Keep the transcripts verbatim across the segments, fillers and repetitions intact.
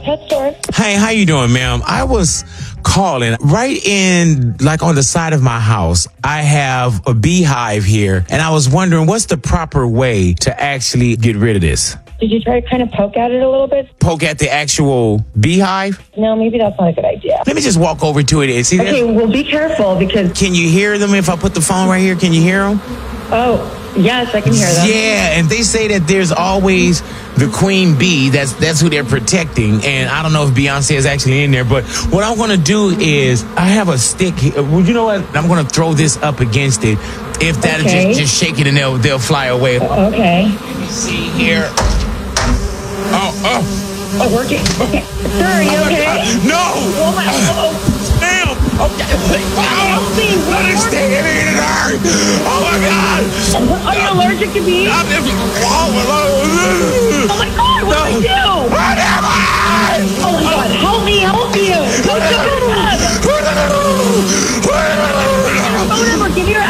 pet store. Hey, how you doing, ma'am? I was calling right in, like on the side of my house. I have a beehive here, and I was wondering what's the proper way to actually get rid of this? Did you try to kind of poke at it a little bit? Poke at the actual beehive? No, maybe that's not a good idea. Let me just walk over to it and see. Okay, well, be careful because... Can you hear them if I put the phone right here? Can you hear them? Oh, yes, I can hear them. Yeah, and they say that there's always the queen bee. That's that's who they're protecting. And I don't know if Beyonce is actually in there, but what I'm going to do is I have a stick here. Well, you know what? I'm going to throw this up against it. If that'll Okay. just, just shake it and they'll, they'll fly away. Okay. Let me see here. Oh, oh. Oh, working. Okay. Sir, are you okay? No! Oh, my... Oh, Damn! Okay. help me. Understand it hurt. Oh my God! Are you allergic to bees? I'm just, oh, Oh, my God. What do I do? Oh, my God. Help me. Help you. Go to the phone number. Give your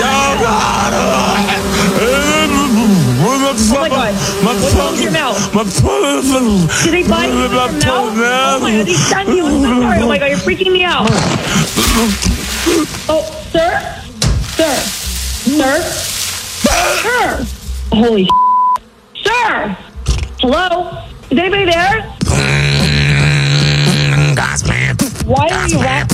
Oh my God. What's wrong with your mouth? My tongue. Did they bite you in your mouth? Oh my God, they stung you. I'm so sorry. Oh my God, you're freaking me out. Oh, sir? Sir? Sir? Sir? Holy sh**. Sir! Hello? Is anybody there? God's man. Why are you laughing?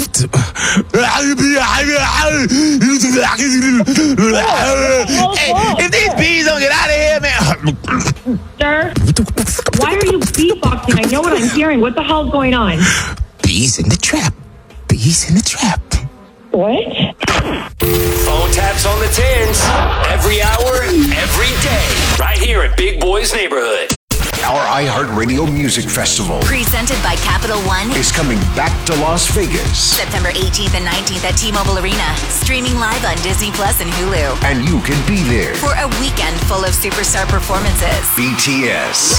Hey, if these bees don't get out of here, man. Sir? Why are you beatboxing? I know what I'm hearing. What the hell's going on? Bees in the trap. Bees in the trap. What? Phone taps on the tens. Every hour, every day. Right here at Big Boy's Neighborhood. Our iHeartRadio Music Festival Presented by Capital One. is coming back to Las Vegas, September eighteenth and nineteenth at T-Mobile Arena. Streaming live on Disney Plus and Hulu. and you can be there. For a weekend full of superstar performances. B T S,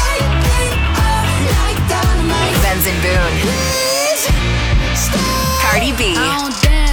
Benson Boone. Cardi B.